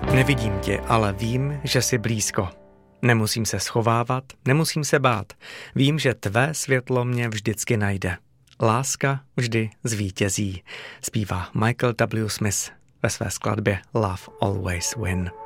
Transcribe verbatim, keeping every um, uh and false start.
Nevidím tě, ale vím, že jsi blízko. Nemusím se schovávat, nemusím se bát. Vím, že tvé světlo mě vždycky najde. Láska vždy zvítězí, zpívá Michael W. Smith ve své skladbě Love Always Win.